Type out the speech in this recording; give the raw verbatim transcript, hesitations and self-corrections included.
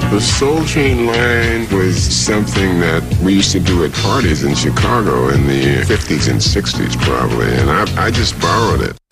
The Soul Train line was something that we used to do at parties in Chicago in the fifties and sixties probably, and I, I just borrowed it.